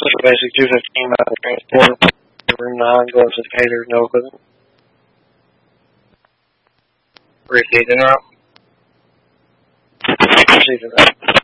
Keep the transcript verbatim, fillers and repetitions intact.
Special Basic two fifteen Mountain Transport. Room nine, going to Decatur, no equipment. Received en route. Received en route.